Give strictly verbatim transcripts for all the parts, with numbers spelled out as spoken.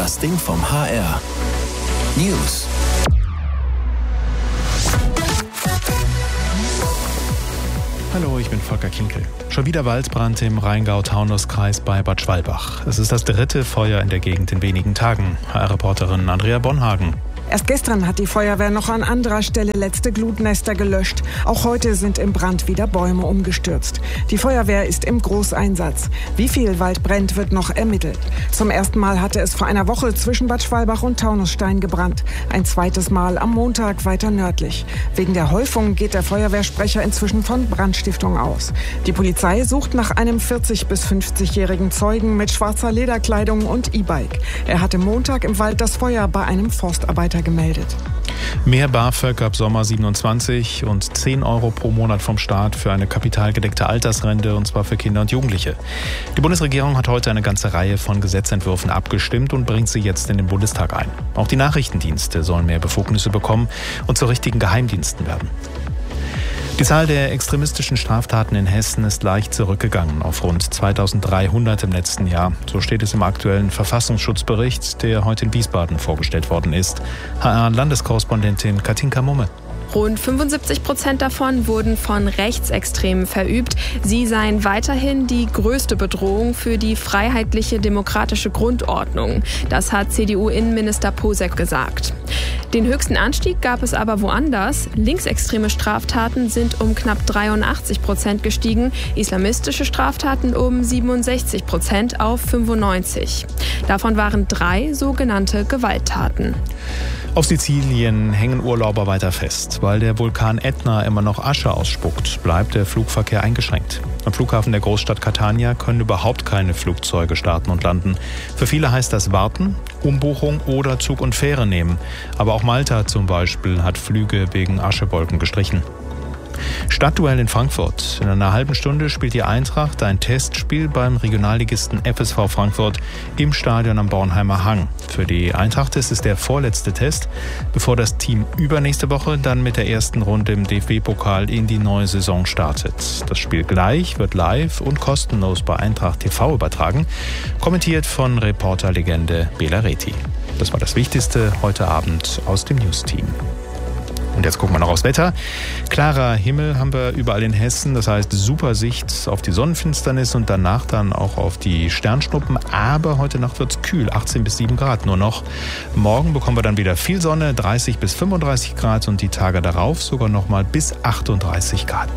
Das Ding vom H R. News. Hallo, ich bin Volker Kinkel. Schon wieder Waldbrand im Rheingau-Taunus-Kreis bei Bad Schwalbach. Es ist das dritte Feuer in der Gegend in wenigen Tagen. H R-Reporterin Andrea Bonhagen. Erst gestern hat die Feuerwehr noch an anderer Stelle letzte Glutnester gelöscht. Auch heute sind im Brand wieder Bäume umgestürzt. Die Feuerwehr ist im Großeinsatz. Wie viel Wald brennt, wird noch ermittelt. Zum ersten Mal hatte es vor einer Woche zwischen Bad Schwalbach und Taunusstein gebrannt. Ein zweites Mal am Montag weiter nördlich. Wegen der Häufung geht der Feuerwehrsprecher inzwischen von Brandstiftung aus. Die Polizei sucht nach einem vierzig- bis fünfzigjährigen Zeugen mit schwarzer Lederkleidung und E-Bike. Er hatte Montag im Wald das Feuer bei einem Forstarbeiter gemeldet. Mehr BAföG ab Sommer siebenundzwanzig und zehn Euro pro Monat vom Staat für eine kapitalgedeckte Altersrente, und zwar für Kinder und Jugendliche. Die Bundesregierung hat heute eine ganze Reihe von Gesetzentwürfen abgestimmt und bringt sie jetzt in den Bundestag ein. Auch die Nachrichtendienste sollen mehr Befugnisse bekommen und zu richtigen Geheimdiensten werden. Die Zahl der extremistischen Straftaten in Hessen ist leicht zurückgegangen auf rund zweitausenddreihundert im letzten Jahr. So steht es im aktuellen Verfassungsschutzbericht, der heute in Wiesbaden vorgestellt worden ist. H R-Landeskorrespondentin Katinka Mumme. Rund fünfundsiebzig Prozent davon wurden von Rechtsextremen verübt. Sie seien weiterhin die größte Bedrohung für die freiheitliche demokratische Grundordnung. Das hat C D U-Innenminister Posek gesagt. Den höchsten Anstieg gab es aber woanders. Linksextreme Straftaten sind um knapp dreiundachtzig Prozent gestiegen, islamistische Straftaten um siebenundsechzig Prozent auf fünfundneunzig. Davon waren drei sogenannte Gewalttaten. Auf Sizilien hängen Urlauber weiter fest. Weil der Vulkan Ätna immer noch Asche ausspuckt, bleibt der Flugverkehr eingeschränkt. Am Flughafen der Großstadt Catania können überhaupt keine Flugzeuge starten und landen. Für viele heißt das warten, Umbuchung oder Zug und Fähre nehmen. Aber auch Malta zum Beispiel hat Flüge wegen Aschewolken gestrichen. Stadtduell in Frankfurt. In einer halben Stunde spielt die Eintracht ein Testspiel beim Regionalligisten F S V Frankfurt im Stadion am Bornheimer Hang. Für die Eintracht ist es der vorletzte Test, bevor das Team übernächste Woche dann mit der ersten Runde im D F B-Pokal in die neue Saison startet. Das Spiel gleich wird live und kostenlos bei Eintracht T V übertragen, kommentiert von Reporterlegende Bela Reti. Das war das Wichtigste heute Abend aus dem News-Team. Und jetzt gucken wir noch aufs Wetter. Klarer Himmel haben wir überall in Hessen. Das heißt, super Sicht auf die Sonnenfinsternis und danach dann auch auf die Sternschnuppen. Aber heute Nacht wird es kühl, achtzehn bis sieben Grad nur noch. Morgen bekommen wir dann wieder viel Sonne, dreißig bis fünfunddreißig Grad und die Tage darauf sogar noch mal bis achtunddreißig Grad.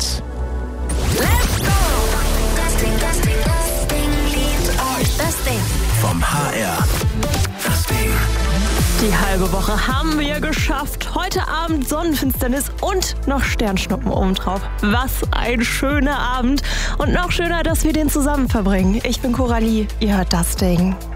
Let's go! Das Ding, das Ding, das Ding liebt euch. Das Ding vom H R. Das Ding. Die halbe Woche haben wir geschafft. Heute Abend Sonnenfinsternis und noch Sternschnuppen obendrauf. Was ein schöner Abend. Und noch schöner, dass wir den zusammen verbringen. Ich bin Coralie, ihr hört das Ding.